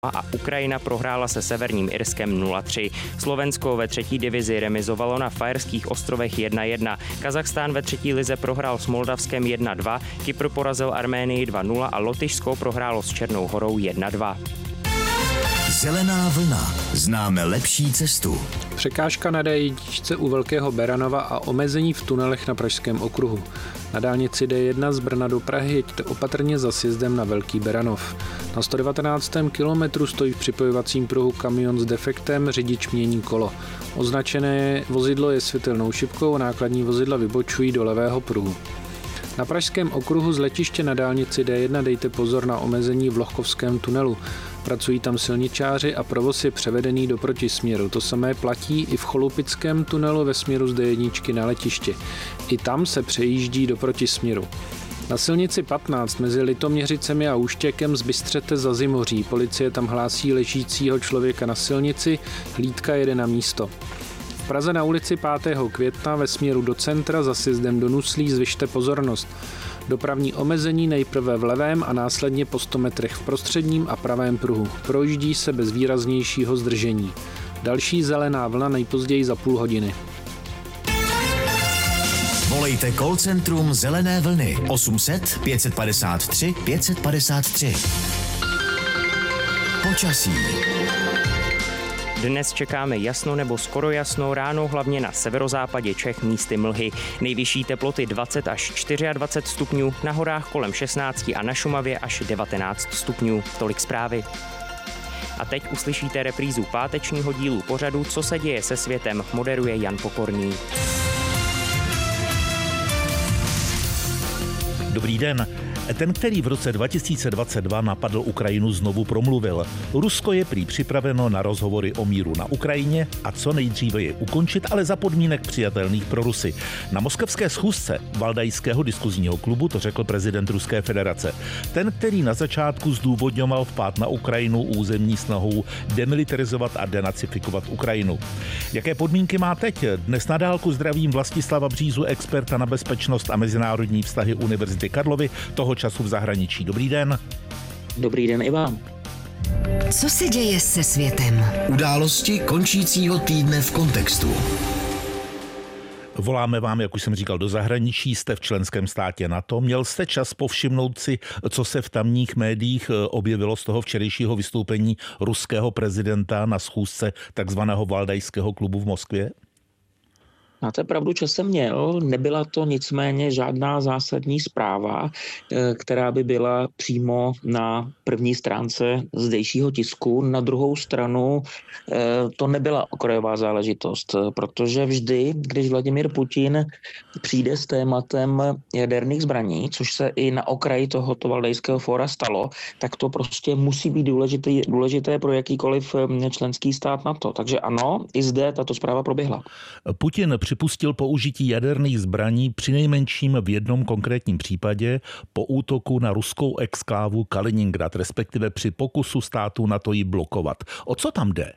a Ukrajina prohrála se Severním Irskem 0-3. Slovensko ve 3. divizi remizovalo na Fajerských ostrovech 1-1. Kazachstán ve 3. lize prohrál s Moldavskem 1-2, Kypr porazil Arménii 2-0 a Lotyšsko prohrálo s Černou Horou 1-2. Zelená vlna. Známe lepší cestu. Překážka na D1 u Velkého Beranova a omezení v tunelech na Pražském okruhu. Na dálnici D1 z Brna do Prahy jeďte opatrně za sjezdem na Velký Beranov. Na 119. kilometru stojí v připojovacím pruhu kamion s defektem, řidič mění kolo. Označené vozidlo je světelnou šipkou a nákladní vozidla vybočují do levého pruhu. Na Pražském okruhu z letiště na dálnici D1 dejte pozor na omezení v Lochkovském tunelu. Pracují tam silničáři a provoz je převedený do protisměru. To samé platí i v Cholupickém tunelu ve směru z D1 na letiště. I tam se přejíždí do protisměru. Na silnici 15 mezi Litoměřicemi a Úštěkem zbystřete za Zimoří. Policie tam hlásí ležícího člověka na silnici, hlídka jede na místo. V Praze na ulici 5. května ve směru do centra za sjezdem do Nuslí zvyšte pozornost. Dopravní omezení nejprve v levém a následně po 100 metrech v prostředním a pravém pruhu. Projíždí se bez výraznějšího zdržení. Další zelená vlna nejpozději za půl hodiny. Volejte call centrum Zelené vlny 800 553 553. Počasí. Dnes čekáme jasno nebo skoro jasno, ráno hlavně na severozápadě Čech místy mlhy. Nejvyšší teploty 20 až 24 stupňů, na horách kolem 16 a na Šumavě až 19 stupňů. Tolik zprávy. A teď uslyšíte reprízu pátečního dílu pořadu Co se děje se světem, moderuje Jan Pokorný. Dobrý den. Ten, který v roce 2022 napadl Ukrajinu, znovu promluvil. Rusko je prý připraveno na rozhovory o míru na Ukrajině a co nejdříve je ukončit, ale za podmínek přijatelných pro Rusy. Na moskevské schůzce Valdajského diskuzního klubu to řekl prezident Ruské federace. Ten, který na začátku zdůvodňoval vpád na Ukrajinu územní snahou demilitarizovat a denacifikovat Ukrajinu. Jaké podmínky má teď? Dnes na dálku zdravím Vlastislava Břízu, experta na bezpečnost a mezinárodní vztahy Univerzity Karlovy, toho času v zahraničí. Dobrý den. Dobrý den i vám. Co se děje se světem? Události končícího týdne v kontextu. Voláme vám, jak už jsem říkal, do zahraničí, jste v členském státě NATO. Měl jste čas povšimnout si, co se v tamních médiích objevilo z toho včerejšího vystoupení ruského prezidenta na schůzce takzvaného Valdajského klubu v Moskvě? Máte pravdu, čas jsem měl, nebyla to nicméně žádná zásadní zpráva, která by byla přímo na první stránce zdejšího tisku. Na druhou stranu to nebyla okrajová záležitost, protože vždy, když Vladimír Putin přijde s tématem jaderných zbraní, což se i na okraji tohoto Valdajského fóra stalo, tak to prostě musí být důležité pro jakýkoliv členský stát NATO. Takže ano, i zde tato zpráva proběhla. Putin připustil použití jaderných zbraní přinejmenším v jednom konkrétním případě po útoku na ruskou exklávu Kaliningrad, respektive při pokusu států NATO ji blokovat. O co tam jde?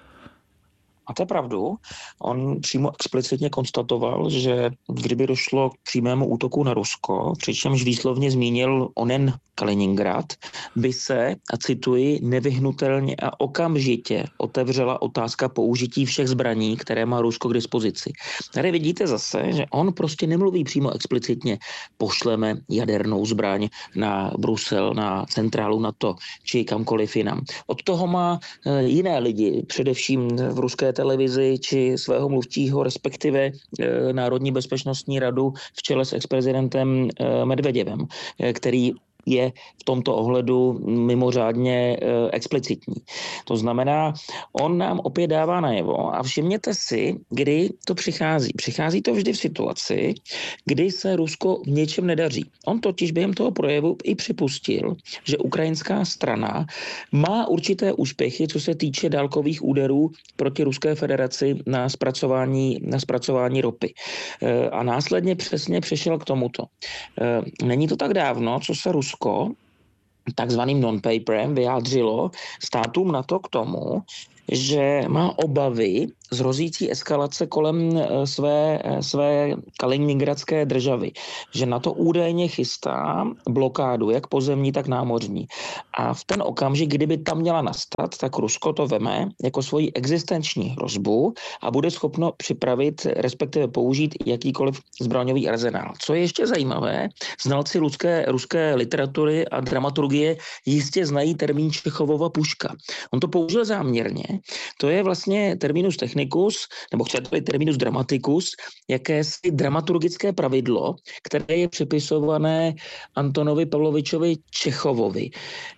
A to je pravdu. On přímo explicitně konstatoval, že kdyby došlo k přímému útoku na Rusko, přičemž výslovně zmínil onen Kaliningrad, by se, a cituji, nevyhnutelně a okamžitě otevřela otázka použití všech zbraní, které má Rusko k dispozici. Tady vidíte zase, že on prostě nemluví přímo explicitně pošleme jadernou zbraň na Brusel, na centrálu NATO, či kamkoliv jinam. Od toho má jiné lidi, především v ruské televizi, či svého mluvčího, respektive Národní bezpečnostní radu v čele s exprezidentem Medveděvem, který je v tomto ohledu mimořádně explicitní. To znamená, on nám opět dává najevo a všimněte si, kdy to přichází. Přichází to vždy v situaci, kdy se Rusko v něčem nedaří. On totiž během toho projevu i připustil, že ukrajinská strana má určité úspěchy, co se týče dálkových úderů proti Ruské federaci na zpracování ropy. A následně přesně přešel k tomuto. Není to tak dávno, co se Rusko takzvaným non-paperem vyjádřilo státům NATO k tomu, že má obavy z hrozící eskalace kolem své kaliningradské državy, že na to údajně chystá blokádu, jak pozemní, tak námořní. A v ten okamžik, kdyby tam měla nastat, tak Rusko to veme jako svoji existenční hrozbu a bude schopno připravit, respektive použít jakýkoliv zbraňový arzenál. Co je ještě zajímavé, znalci ruské literatury a dramaturgie jistě znají termín Čechovova puška. On to použil záměrně. To je vlastně terminus technicus, nebo chcete terminus dramaticus, jakési dramaturgické pravidlo, které je připisované Antonovi Pavlovičovi Čechovovi.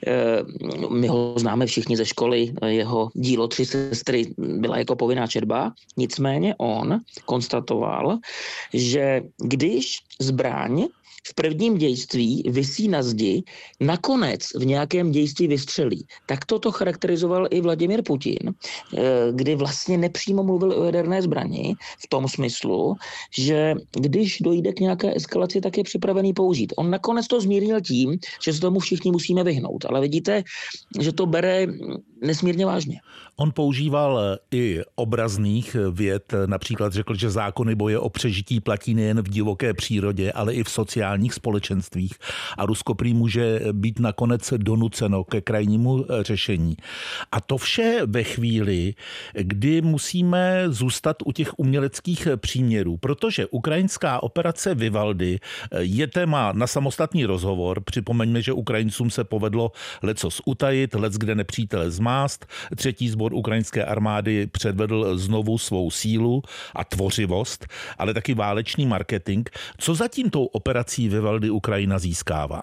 My ho známe všichni ze školy, jeho dílo Tři sestry byla jako povinná četba, nicméně on konstatoval, že když zbraň v prvním dějství visí na zdi, nakonec v nějakém dějství vystřelí. Tak toto charakterizoval i Vladimír Putin, kdy vlastně nepřímo mluvil o jaderné zbrani v tom smyslu, že když dojde k nějaké eskalaci, tak je připravený použít. On nakonec to zmírnil tím, že se tomu všichni musíme vyhnout. Ale vidíte, že to bere nesmírně vážně. On používal i obrazných vět, například řekl, že zákony boje o přežití platí nejen v divoké přírodě, ale i v sociálních společenstvích a Rusko prý může být nakonec donuceno ke krajnímu řešení. A to vše ve chvíli, kdy musíme zůstat u těch uměleckých příměrů, protože ukrajinská operace Vivaldi je téma na samostatný rozhovor. Připomeňme, že Ukrajincům se povedlo lecos utajit, leckde nepřítele zmást. Třetí sbor ukrajinské armády předvedl znovu svou sílu a tvořivost, ale taky válečný marketing. Co zatím tou operací Vivaldi Ukrajina získává?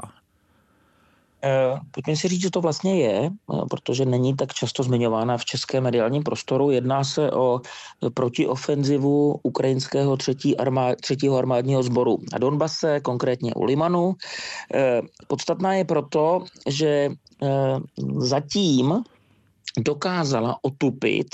Pojďme si říct, že to vlastně je, protože není tak často zmiňována v českém mediálním prostoru. Jedná se o protiofenzivu ukrajinského třetího armádního sboru na Donbase, konkrétně u Limanu. Podstatná je proto, že zatím dokázala otupit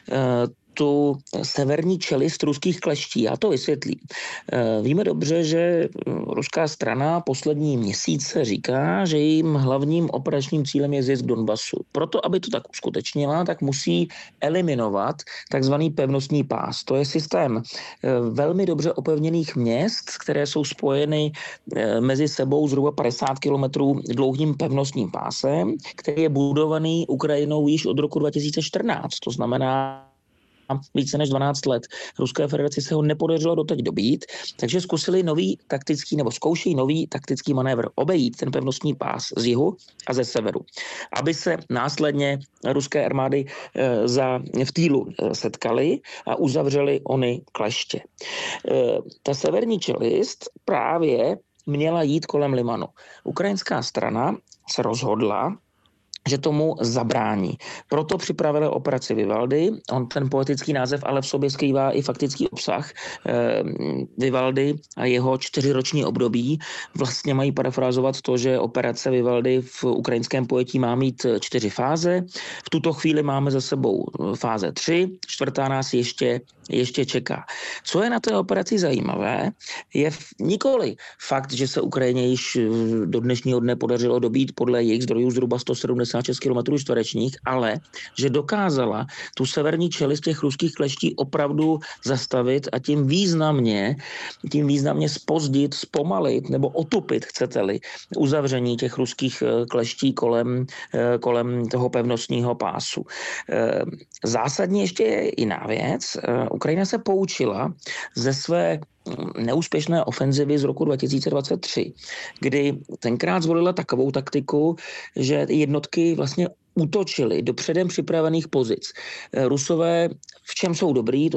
tu severní čelist ruských kleští. Já to vysvětlím. Víme dobře, že ruská strana poslední měsíce říká, že jejím hlavním operačním cílem je zisk Donbasu. Proto, aby to tak uskutečnila, tak musí eliminovat takzvaný pevnostní pás. To je systém velmi dobře opevněných měst, které jsou spojeny mezi sebou zhruba 50 kilometrů dlouhým pevnostním pásem, který je budovaný Ukrajinou již od roku 2014. To znamená více než 12 let. Ruské federaci se ho nepodařilo doteď dobít, takže zkusili zkoušejí nový taktický manévr obejít ten pevnostní pás z jihu a ze severu, aby se následně ruské armády v Týlu setkaly a uzavřely ony kleště. Ta severní čelist právě měla jít kolem Limanu. Ukrajinská strana se rozhodla, že tomu zabrání. Proto připravili operaci Vivaldi. On ten poetický název ale v sobě skrývá i faktický obsah. Vivaldi a jeho 4roční období vlastně mají parafrázovat to, že operace Vivaldi v ukrajinském pojetí má mít 4 fáze. V tuto chvíli máme za sebou fáze 3, 4. nás ještě čeká. Co je na té operaci zajímavé, je nikoli fakt, že se Ukrajině již do dnešního dne podařilo dobít podle jejich zdrojů zhruba 176 km čtverečních, ale že dokázala tu severní čelist těch ruských kleští opravdu zastavit a tím významně zpozdit, zpomalit nebo otupit, chcete-li, uzavření těch ruských kleští kolem toho pevnostního pásu. Zásadně ještě je jiná věc. Ukrajina se poučila ze své neúspěšné ofenzivy z roku 2023, kdy tenkrát zvolila takovou taktiku, že jednotky vlastně útočili do předem připravených pozic. Rusové, v čem jsou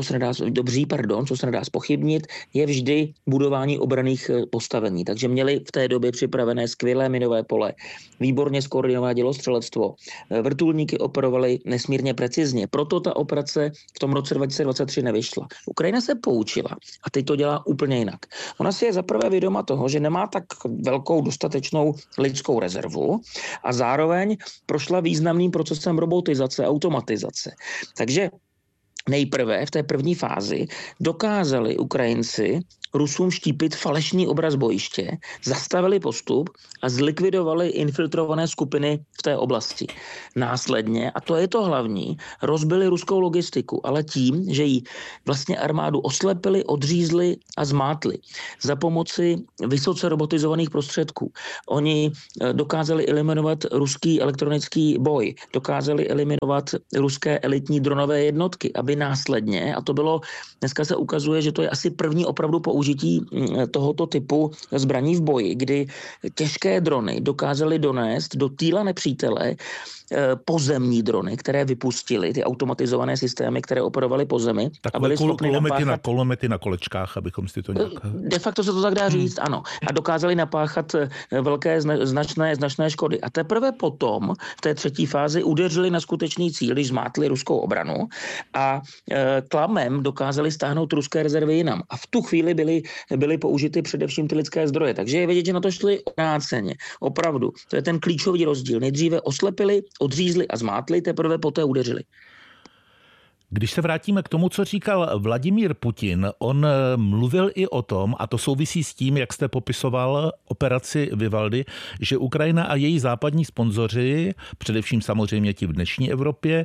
co se nedá zpochybnit, je vždy budování obranných postavení. Takže měli v té době připravené skvělé minové pole, výborně skoordinované dělostřelectvo. Vrtulníky operovaly nesmírně precizně. Proto ta operace v tom roce 2023 nevyšla. Ukrajina se poučila a teď to dělá úplně jinak. Ona si je zaprvé vědoma toho, že nemá tak velkou dostatečnou lidskou rezervu a zároveň prošla významným procesem robotizace, automatizace. Takže nejprve v té první fázi dokázali Ukrajinci Rusům štípit falešný obraz bojiště, zastavili postup a zlikvidovali infiltrované skupiny v té oblasti. Následně, a to je to hlavní, rozbili ruskou logistiku, ale tím, že jí vlastně armádu oslepili, odřízli a zmátli za pomoci vysoce robotizovaných prostředků. Oni dokázali eliminovat ruský elektronický boj, dokázali eliminovat ruské elitní dronové jednotky, aby následně, a to bylo, dneska se ukazuje, že to je asi první opravdu použití tohoto typu zbraní v boji, kdy těžké drony dokázaly donést do týla nepřítele pozemní drony, které vypustili, ty automatizované systémy, které operovaly po zemi. Takové kulomety na kolečkách, abychom si to nějak... De facto se to tak dá říct, ano. A dokázali napáchat velké značné škody. A teprve potom v té třetí fázi udeřili na skutečný cíl, když zmátli ruskou obranu a klamem dokázali stáhnout ruské rezervy jinam. A v tu chvíli byly použity především ty lidské zdroje. Takže je vidět, že na to šli obráceně. Opravdu. To je ten klíčový rozdíl. Nejdříve oslepili, odřízli a zmátli, teprve poté udeřili. Když se vrátíme k tomu, co říkal Vladimír Putin, on mluvil i o tom, a to souvisí s tím, jak jste popisoval operaci Vivaldi, že Ukrajina a její západní sponzoři, především samozřejmě ti v dnešní Evropě,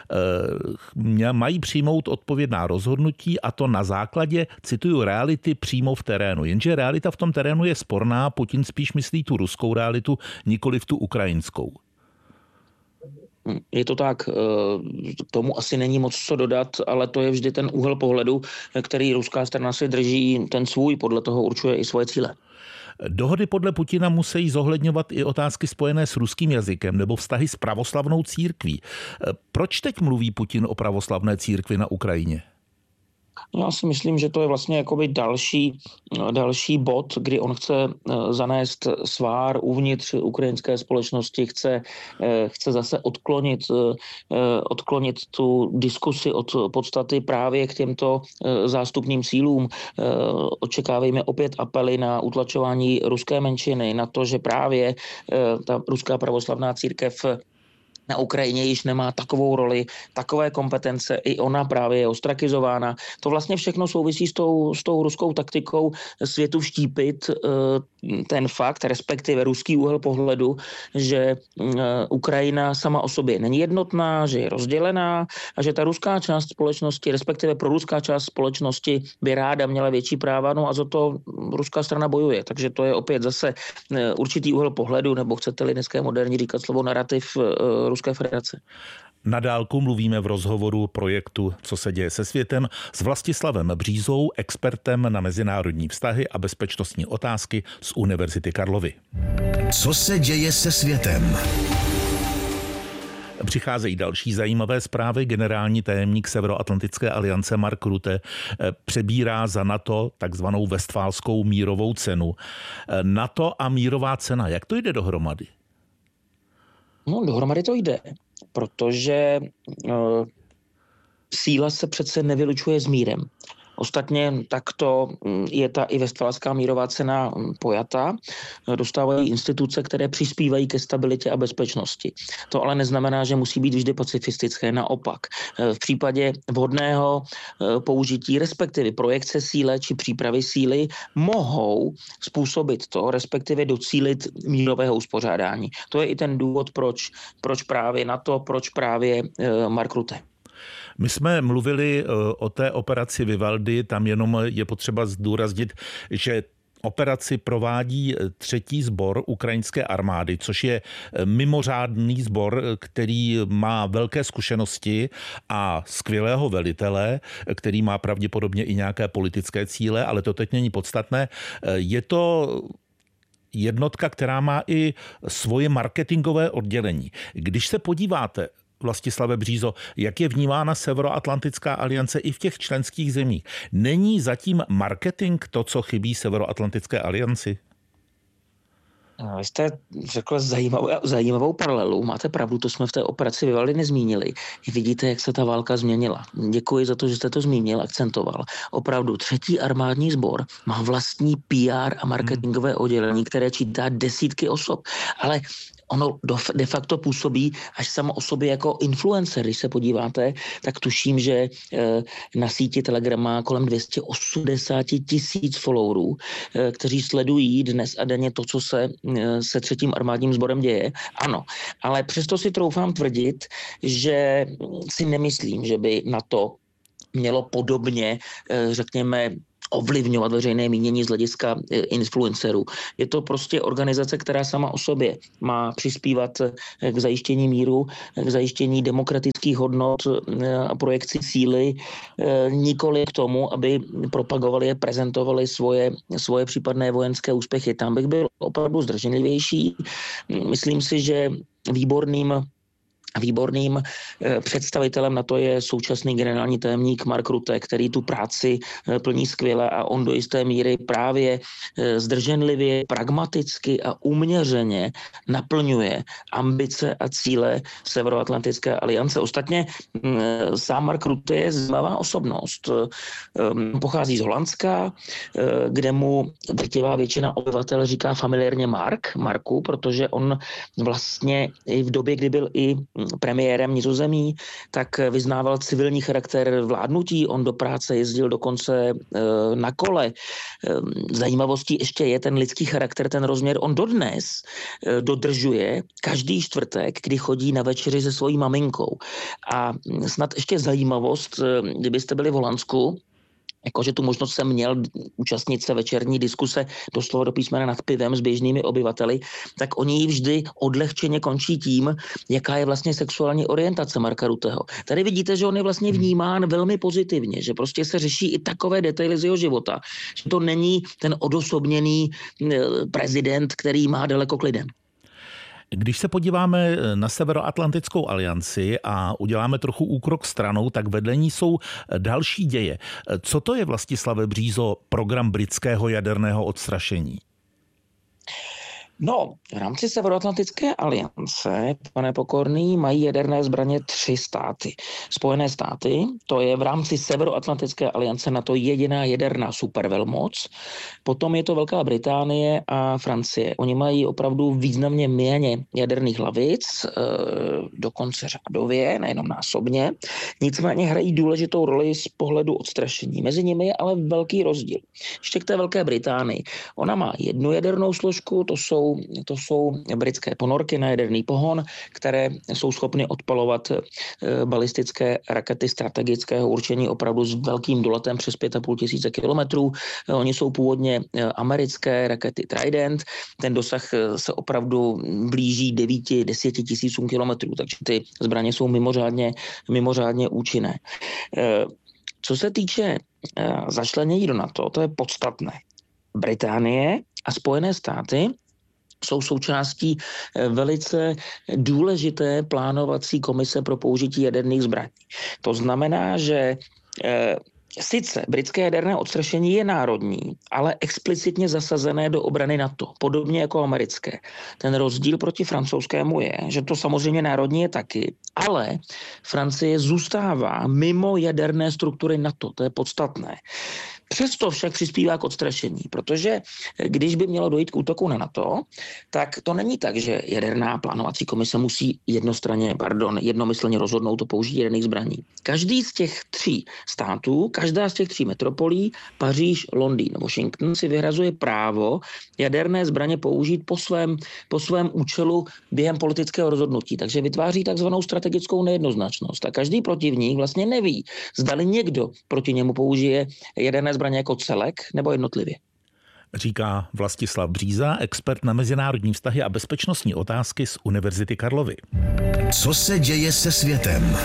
mají přijmout odpovědná rozhodnutí, a to na základě, cituju, reality přímo v terénu. Jenže realita v tom terénu je sporná, Putin spíš myslí tu ruskou realitu, nikoli v tu ukrajinskou. Je to tak, tomu asi není moc co dodat, ale to je vždy ten úhel pohledu, který ruská strana si drží ten svůj, podle toho určuje i svoje cíle. Dohody podle Putina musí zohledňovat i otázky spojené s ruským jazykem nebo vztahy s pravoslavnou církví. Proč teď mluví Putin o pravoslavné církvi na Ukrajině? Já si myslím, že to je vlastně jakoby další bod, kdy on chce zanést svár uvnitř ukrajinské společnosti, chce zase odklonit tu diskusi od podstaty právě k těmto zástupným sílům. Očekávejme opět apely na utlačování ruské menšiny, na to, že právě ta ruská pravoslavná církev na Ukrajině již nemá takovou roli, takové kompetence, i ona právě je ostrakizována. To vlastně všechno souvisí s tou ruskou taktikou světu vštípit ten fakt, respektive ruský úhel pohledu, že Ukrajina sama o sobě není jednotná, že je rozdělená a že ta ruská část společnosti, respektive proruská část společnosti by ráda měla větší práva, no a za to ruská strana bojuje. Takže to je opět zase určitý úhel pohledu, nebo chcete-li dneska moderní říkat slovo narrativ Ruské federace. Na dálku mluvíme v rozhovoru projektu Co se děje se světem s Vlastislavem Břízou, expertem na mezinárodní vztahy a bezpečnostní otázky z Univerzity Karlovy. Co se děje se světem? Přicházejí další zajímavé zprávy. Generální tajemník Severoatlantické aliance Mark Rutte přebírá za NATO takzvanou Vestfálskou mírovou cenu. NATO a mírová cena, jak to jde dohromady? No, dohromady to jde, protože síla se přece nevylučuje s mírem. Ostatně takto je ta i Vestfálská mírová cena pojata. Dostávají instituce, které přispívají ke stabilitě a bezpečnosti. To ale neznamená, že musí být vždy pacifistické. Naopak, v případě vhodného použití, respektive projekce síly či přípravy síly, mohou způsobit to, respektive docílit mírového uspořádání. To je i ten důvod, proč právě NATO, proč právě Mark Rutte. My jsme mluvili o té operaci Vivaldi, tam jenom je potřeba zdůraznit, že operaci provádí 3. sbor ukrajinské armády, což je mimořádný sbor, který má velké zkušenosti a skvělého velitele, který má pravděpodobně i nějaké politické cíle, ale to teď není podstatné. Je to jednotka, která má i svoje marketingové oddělení. Když se podíváte, Vlastislave Břízo, jak je vnímána Severoatlantická aliance i v těch členských zemích? Není zatím marketing to, co chybí Severoatlantické alianci? Vy jste řekl zajímavou paralelu. Máte pravdu, to jsme v té operaci Vivaldi nezmínili. Vidíte, jak se ta válka změnila. Děkuji za to, že jste to zmínil, akcentoval. Opravdu 3. armádní sbor má vlastní PR a marketingové oddělení, které čítá desítky osob. Ale ono de facto působí až samo o sobě jako influencer. Když se podíváte, tak tuším, že na síti Telegram má kolem 280 000 followerů, kteří sledují dnes a denně to, co se 3. armádním sborem děje. Ano, ale přesto si troufám tvrdit, že si nemyslím, že by na to mělo podobně, řekněme, ovlivňovat veřejné mínění z hlediska influencerů. Je to prostě organizace, která sama o sobě má přispívat k zajištění míru, k zajištění demokratických hodnot a projekci síly, nikoli k tomu, aby propagovali a prezentovali svoje případné vojenské úspěchy. Tam bych byl opravdu zdrženlivější. Myslím si, že výborným představitelem na to je současný generální tajemník Mark Rutte, který tu práci plní skvěle a on do jisté míry právě zdrženlivě, pragmaticky a uměřeně naplňuje ambice a cíle Severoatlantické aliance. Ostatně sám Mark Rutte je zajímavá osobnost. Pochází z Holandska, kde mu drtivá většina obyvatel říká familiárně Marku, protože on vlastně i v době, kdy byl i premiérem Nizozemí, tak vyznával civilní charakter vládnutí. On do práce jezdil dokonce na kole. Zajímavostí ještě je ten lidský charakter, ten rozměr. On dodnes dodržuje každý čtvrtek, kdy chodí na večeři se svojí maminkou. A snad ještě zajímavost, kdybyste byli v Holandsku, jakože tu možnost jsem měl účastnit se večerní diskuse doslova do písmena nad pivem s běžnými obyvateli, tak oni ji vždy odlehčeně končí tím, jaká je vlastně sexuální orientace Marka Rutteho. Tady vidíte, že on je vlastně vnímán velmi pozitivně, že prostě se řeší i takové detaily z jeho života, že to není ten odosobněný prezident, který má daleko k lidem. Když se podíváme na Severoatlantickou alianci a uděláme trochu úkrok stranou, tak vedle ní jsou další děje. Co to je, Vlastislave Břízo, program britského jaderného odstrašení? No, v rámci Severoatlantické aliance, pane Pokorný, mají jaderné zbraně 3 státy. Spojené státy, to je v rámci Severoatlantické aliance na to jediná jaderná supervelmoc. Potom je to Velká Británie a Francie. Oni mají opravdu významně méně jaderných hlavic, dokonce řádově, nejenom násobně. Nicméně hrají důležitou roli z pohledu odstrašení. Mezi nimi je ale velký rozdíl. Ještě k té Velké Británii. Ona má 1 jadernou složku, to jsou britské ponorky na jaderný pohon, které jsou schopny odpalovat balistické rakety strategického určení opravdu s velkým doletem přes 5 500 kilometrů. Oni jsou původně americké rakety Trident. Ten dosah se opravdu blíží 9-10 tisícům kilometrů, takže ty zbraně jsou mimořádně účinné. Co se týče začlenění do NATO, to je podstatné. Británie a Spojené státy jsou součástí velice důležité plánovací komise pro použití jaderných zbraní. To znamená, že sice britské jaderné odstrašení je národní, ale explicitně zasazené do obrany NATO, podobně jako americké. Ten rozdíl proti francouzskému je, že to samozřejmě národní je taky, ale Francie zůstává mimo jaderné struktury NATO, to je podstatné. Přesto však přispívá k odstrašení, protože když by mělo dojít k útoku na NATO, tak to není tak, že jaderná plánovací komise musí jednomyslně rozhodnout o použití jaderných zbraní. Každý z těch 3 států, každá z těch 3 metropolí, Paříž, Londýn, Washington, si vyhrazuje právo jaderné zbraně použít po svém účelu během politického rozhodnutí. Takže vytváří takzvanou strategickou nejednoznačnost. A každý protivník vlastně neví, zdali někdo proti němu použije jaderné zbraně jako celek nebo jednotlivě. Říká Vlastislav Bříza, expert na mezinárodní vztahy a bezpečnostní otázky z Univerzity Karlovy. Co se děje se světem?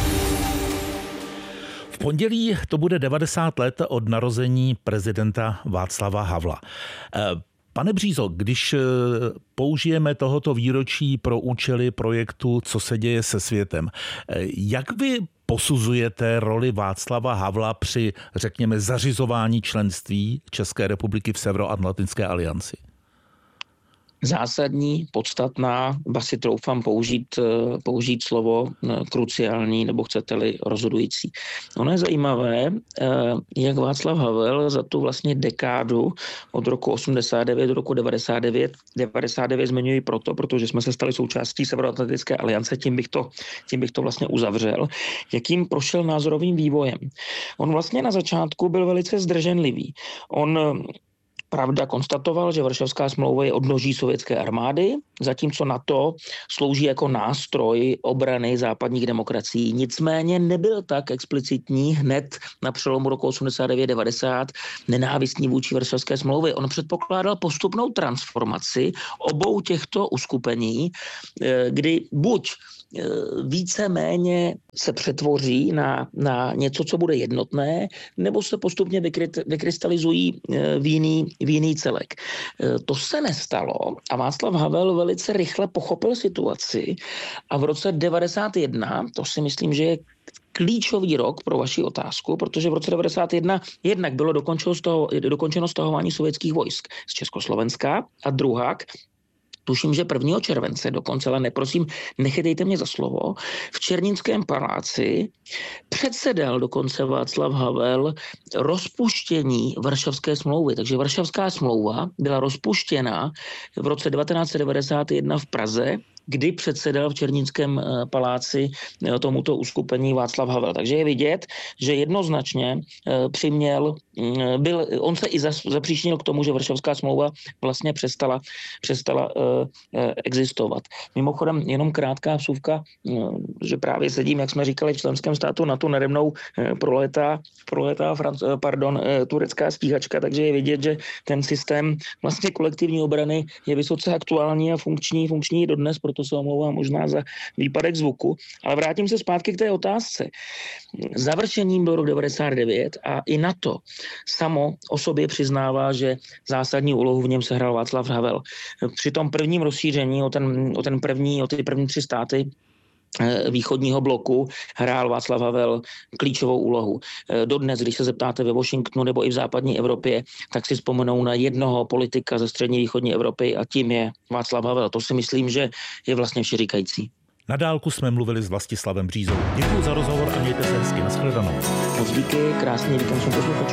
V pondělí to bude 90 let od narození prezidenta Václava Havla. Pane Břízo, když použijeme tohoto výročí pro účely projektu Co se děje se světem, jak vy posuzujete roli Václava Havla při, řekněme, zařizování členství České republiky v Severoatlantické alianci? zásadní, podstatná, ba si troufám použít slovo kruciální, nebo chcete-li rozhodující. Ono je zajímavé, jak Václav Havel za tu vlastně dekádu od roku 89 do roku 99 zmiňuji protože jsme se stali součástí Severoatlantické aliance, tím bych to vlastně uzavřel, jakým prošel názorovým vývojem. On vlastně na začátku byl velice zdrženlivý. On pravda konstatoval, že Varšavská smlouva je odnoží sovětské armády, zatímco NATO slouží jako nástroj obrany západních demokracií. Nicméně nebyl tak explicitní hned na přelomu roku 89-90 nenávistný vůči Varšavské smlouvy. On předpokládal postupnou transformaci obou těchto uskupení, kdy buď víceméně se přetvoří na něco, co bude jednotné, nebo se postupně vykrystalizují v jiný celek. To se nestalo a Václav Havel velice rychle pochopil situaci a v roce 91, to si myslím, že je klíčový rok pro vaši otázku, protože v roce 91 jednak bylo dokončeno stahování sovětských vojsk z Československa a druhak, tuším, že 1. července dokonce, ale neprosím, nechytejte mě za slovo, v Černínském paláci předsedal dokonce Václav Havel rozpuštění Varšavské smlouvy. Takže Varšavská smlouva byla rozpuštěna v roce 1991 v Praze, kdy předsedal v Černínském paláci tomuto uskupení Václav Havel. Takže je vidět, že jednoznačně on se i zapříčinil k tomu, že Varšavská smlouva vlastně přestala existovat. Mimochodem, jenom krátká vsuvka, že právě sedím, jak jsme říkali, v členském státu NATO, nade mnou prolétá turecká stíhačka, takže je vidět, že ten systém vlastně kolektivní obrany je vysoce aktuální a funkční dodnes, proto se omlouvám možná za výpadek zvuku, ale vrátím se zpátky k té otázce. Završením byl rok 99 a i NATO samo o sobě přiznává, že zásadní úlohu v něm sehrál Václav Havel. Při tom prvním rozšíření o ty první 3 státy východního bloku hrál Václav Havel klíčovou úlohu. Dodnes, když se zeptáte ve Washingtonu nebo i v západní Evropě, tak si vzpomenou na jednoho politika ze střední východní Evropy a tím je Václav Havel. To si myslím, že je vlastně všeříkající. Na dálku jsme mluvili s Vlastislavem Břízou. Děkuji za rozhovor a mějte se hezky. Nashledanou. Moc díky, krásný víkend všem posluchačům.